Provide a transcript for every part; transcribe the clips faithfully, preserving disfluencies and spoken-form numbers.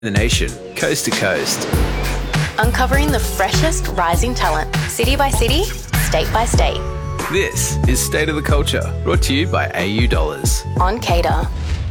The nation, coast to coast. Uncovering the freshest rising talent, city by city, state by state. This is State of the Culture, brought to you by A U Dollars. On Cater.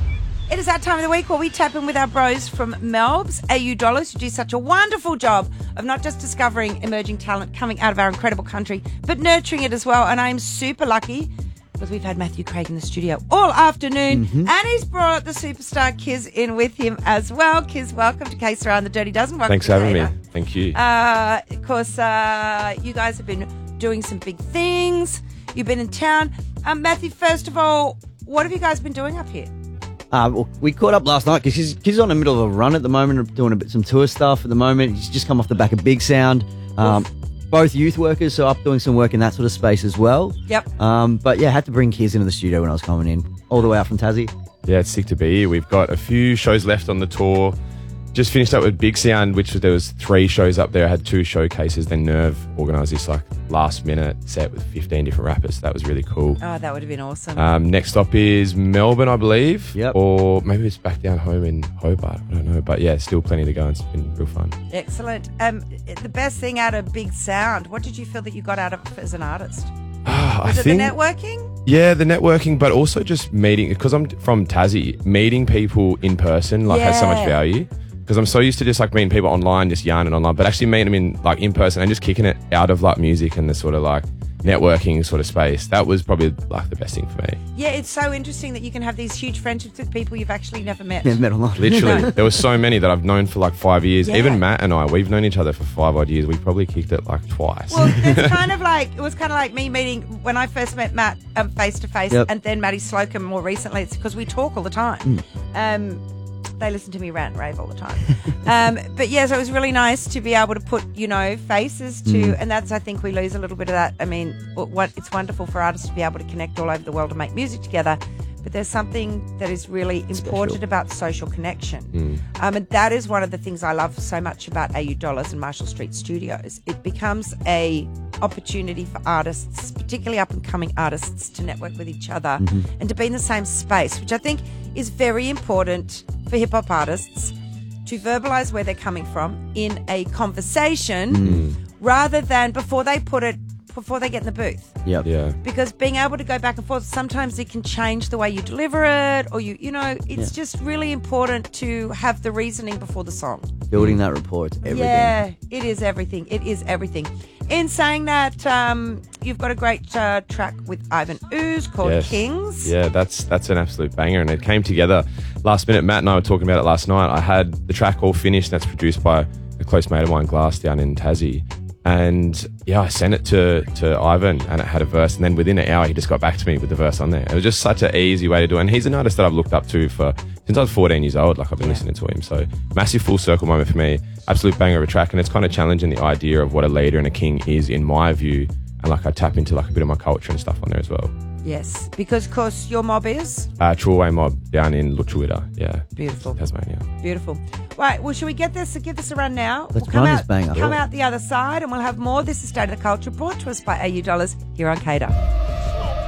It is that time of the week where we tap in with our bros from Melbs, A U Dollars, who do such a wonderful job of not just discovering emerging talent coming out of our incredible country, but nurturing it as well. And I'm super lucky because we've had Matthew Craig in the studio all afternoon, Mm-hmm. and he's brought the superstar Kiz in with him as well. Kiz, welcome to Case Around the Dirty Dozen. Welcome Thanks to for having Cater. me. Thank you. Uh, of course, uh, you guys have been doing some big things. You've been in town. Um, Matthew, first of all, what have you guys been doing up here? Uh, well, we caught up last night because he's, he's on the middle of a run at the moment, doing a bit some tour stuff at the moment. He's just come off the back of Big Sound. Um, both youth workers, so up doing some work in that sort of space as well. Yep. Um, but yeah, had to bring Kiz into the studio when I was coming in, all the way out from Tassie. Yeah, it's sick to be here. We've got a few shows left on the tour. Just finished up with Big Sound, which was, there was three shows up there. I had two showcases. Then Nerve organised this like last minute set with fifteen different rappers. So that was really cool. Oh, that would have been awesome. Um, next stop is Melbourne, I believe. Yep. Or maybe it's back down home in Hobart. I don't know. But yeah, still plenty to go. And it's been real fun. Excellent. Um, the best thing out of Big Sound, what did you feel that you got out of it as an artist? Ah, Was I it think, the networking? Yeah, the networking, but also just meeting, because I'm from Tassie, meeting people in person like has so Yeah. much value. Because I'm so used to just like meeting people online, just yarning online, but actually meeting them in like in person and just kicking it out of like music and the sort of like networking sort of space. That was probably like the best thing for me. Yeah, it's so interesting that you can have these huge friendships with people you've actually never met. Yeah, met online. Literally, there were so many that I've known for like five years. Yeah. Even Matt and I, we've known each other for five odd years. We probably kicked it like twice. Well, it's kind of like, it was kind of like me meeting, when I first met Matt um, face to face, Yep. and then Matty Slocum more recently. It's because we talk all the time. Um, they listen to me rant and rave all the time. um, but yeah, so it was really nice to be able to put, you know, faces to, and that's, I think we lose a little bit of that. I mean, what, what it's wonderful for artists to be able to connect all over the world and make music together. But there's something that is really important about social connection. Um, and that is one of the things I love so much about A U Dollars and Marshall Street Studios. It becomes a opportunity for artists, particularly up and coming artists, to network with each other and to be in the same space, which I think is very important for hip hop artists to verbalize where they're coming from in a conversation rather than before they put it, before they get in the booth. Yep. yeah. Because being able to go back and forth, sometimes it can change the way you deliver it, or you, you know, it's Yeah. just really important to have the reasoning before the song. Building that rapport, it's everything. Yeah, it is everything. It is everything. In saying that, um, you've got a great uh, track with Ivan Ooze called Yes. Kings. Yeah, that's that's an absolute banger, and it came together last minute. Matt and I were talking about it last night. I had the track all finished, and that's produced by a close mate of mine, Glass, down in Tassie. And yeah, I sent it to to Ivan, and it had a verse, and then within an hour, he just got back to me with the verse on there. It was just such an easy way to do it. And he's an artist that I've looked up to for since I was fourteen years old. Like I've been listening to him, so massive full circle moment for me. Absolute banger of a track, and it's kind of challenging the idea of what a leader and a king is, in my view. And like I tap into like a bit of my culture and stuff on there as well. Yes, because of course your mob is Uh, Truaway Mob down in Lutruwita, yeah, beautiful. Tasmania. Beautiful. Right, well, should we get this, give this a run now? Let's we'll come run out, this banger. Come out the other side and we'll have more. This is State of the Culture, brought to us by A U Dollars here on Cater.